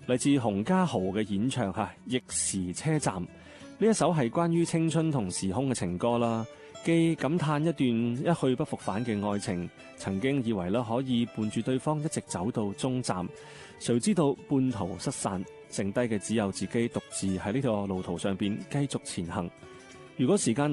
嚟自洪嘉豪嘅演唱《逆時車站》。呢一首係關於青春同時空嘅情歌啦，既感嘆一段一去不復返嘅愛情，曾經以為可以伴住對方一直走到終站，誰知道半途失散，剩低嘅只有自己獨自喺呢個路途上邊繼續前行。如果時間